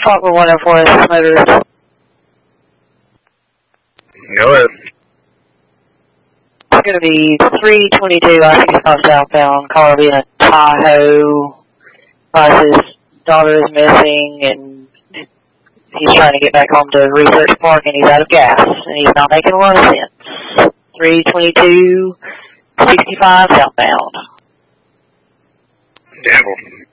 Fokker 104 Motors. Go ahead. It's going to be 322 I-65 southbound. Car being a Tahoe. His daughter is missing, and he's trying to get back home to Research Park, and he's out of gas, and he's not making a lot of sense. 322 65 southbound. Gamble.